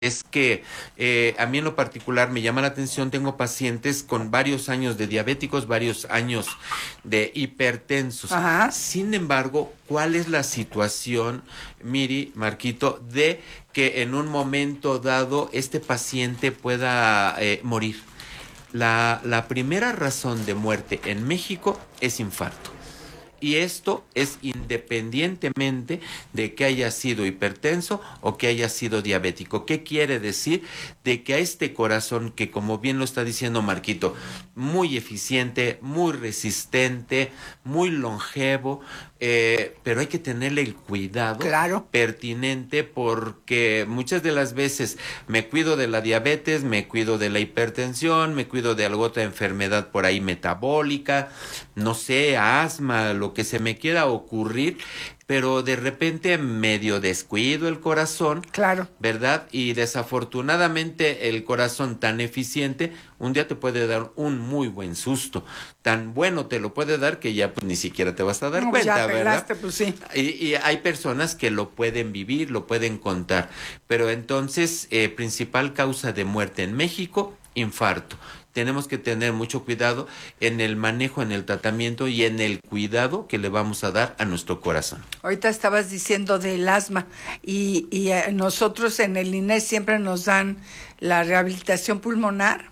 es que a mí en lo particular me llama la atención, tengo pacientes con varios años de diabéticos, varios años de hipertensos. Ajá. Sin embargo, ¿cuál es la situación, Miri, Marquito, de que en un momento dado este paciente pueda morir? La primera razón de muerte en México es infarto. Y esto es independientemente de que haya sido hipertenso o que haya sido diabético. ¿Qué quiere decir? De que a este corazón, que como bien lo está diciendo Marquito, muy eficiente, muy resistente, muy longevo, pero hay que tenerle el cuidado pertinente, porque muchas de las veces me cuido de la diabetes, me cuido de la hipertensión, me cuido de alguna otra enfermedad por ahí metabólica, no sé, asma, lo que se me quiera ocurrir, pero de repente medio descuido el corazón, ¿verdad? Y desafortunadamente el corazón tan eficiente un día te puede dar un muy buen susto. Tan bueno te lo puede dar que ya pues ni siquiera te vas a dar cuenta, ya ¿verdad? Pues sí. Y hay personas que lo pueden vivir, lo pueden contar. Pero entonces, principal causa de muerte en México, infarto. Tenemos que tener mucho cuidado en el manejo, en el tratamiento y en el cuidado que le vamos a dar a nuestro corazón. Ahorita estabas diciendo del asma y nosotros en el INES siempre nos dan la rehabilitación pulmonar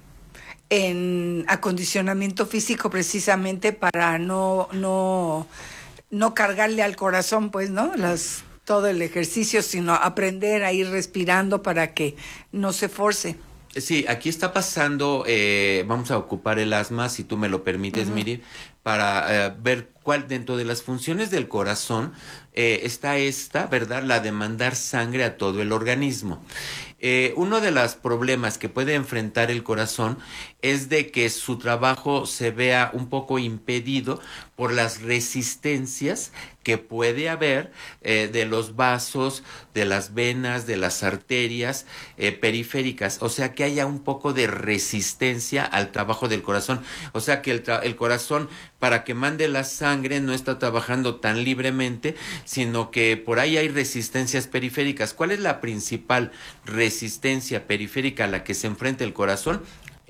en acondicionamiento físico, precisamente para no cargarle al corazón, pues, ¿no? Todo el ejercicio, sino aprender a ir respirando para que no se force. Sí, aquí está pasando, vamos a ocupar el asma, si tú me lo permites, Miri, para ver cuál dentro de las funciones del corazón está esta, ¿verdad? La de mandar sangre a todo el organismo. Uno de los problemas que puede enfrentar el corazón es de que su trabajo se vea un poco impedido por las resistencias que puede haber de los vasos, de las venas, de las arterias periféricas, o sea que haya un poco de resistencia al trabajo del corazón, o sea que el corazón para que mande la sangre no está trabajando tan libremente, sino que por ahí hay resistencias periféricas. ¿Cuál es la principal resistencia periférica a la que se enfrenta el corazón?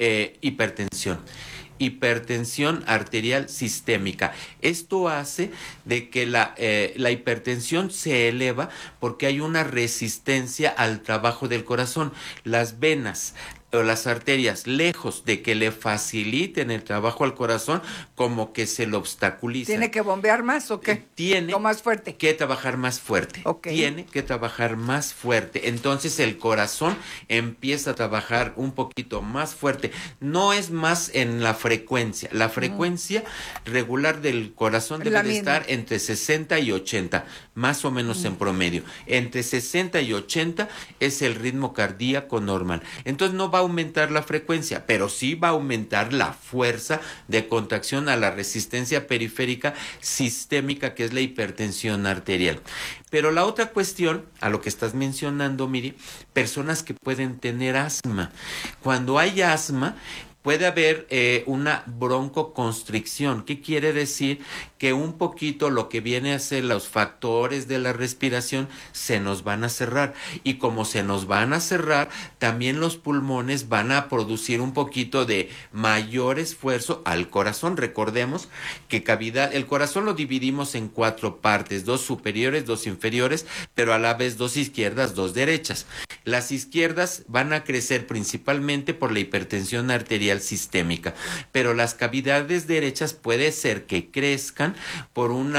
Hipertensión arterial sistémica. Esto hace de que la hipertensión se eleva porque hay una resistencia al trabajo del corazón. Las venas o las arterias, lejos de que le faciliten el trabajo al corazón, como que se lo obstaculizan. ¿Tiene que bombear más o qué? Tiene más fuerte. Que trabajar más fuerte. Tiene que trabajar más fuerte. Entonces el corazón empieza a trabajar un poquito más fuerte. No es más en la frecuencia. La frecuencia regular del corazón debe de estar entre 60 y 80, más o menos en promedio. Entre 60 y 80 es el ritmo cardíaco normal. Entonces no va a aumentar la frecuencia, pero sí va a aumentar la fuerza de contracción a la resistencia periférica sistémica, que es la hipertensión arterial. Pero la otra cuestión, a lo que estás mencionando, Miri, personas que pueden tener asma. Cuando hay asma, puede haber una broncoconstricción. ¿Qué quiere decir? Que un poquito lo que viene a ser los factores de la respiración se nos van a cerrar. Y como se nos van a cerrar, también los pulmones van a producir un poquito de mayor esfuerzo al corazón. Recordemos que el corazón lo dividimos en 4 partes, 2 superiores, 2 inferiores, pero a la vez 2 izquierdas, 2 derechas. Las izquierdas van a crecer principalmente por la hipertensión arterial sistémica, pero las cavidades derechas puede ser que crezcan por un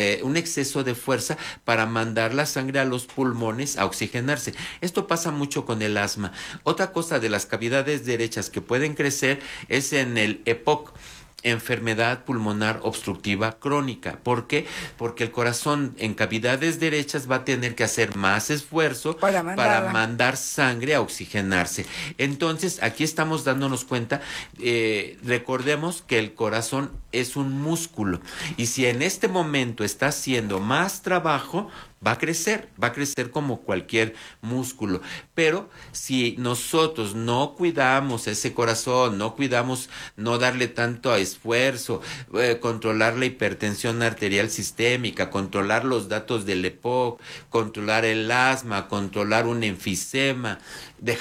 exceso de fuerza para mandar la sangre a los pulmones a oxigenarse. Esto pasa mucho con el asma. Otra cosa de las cavidades derechas que pueden crecer es en el EPOC, enfermedad pulmonar obstructiva crónica. ¿Por qué? Porque el corazón en cavidades derechas va a tener que hacer más esfuerzo para mandar sangre a oxigenarse. Entonces, aquí estamos dándonos cuenta, recordemos que el corazón es un músculo y si en este momento está haciendo más trabajo, va a crecer como cualquier músculo. Pero si nosotros no cuidamos ese corazón, no cuidamos no darle tanto esfuerzo, controlar la hipertensión arterial sistémica, controlar los datos del EPOC, controlar el asma, controlar un enfisema,